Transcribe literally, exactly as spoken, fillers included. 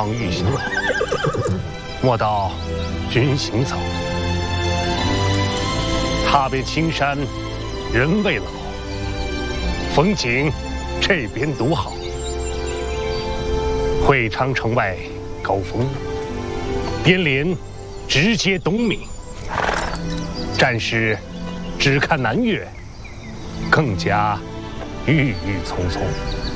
方欲行，莫道君行走。踏遍青山人未老，风景这边独好。会昌城外高峰，边连直接东闽。战士只看南岳，更加郁郁葱葱。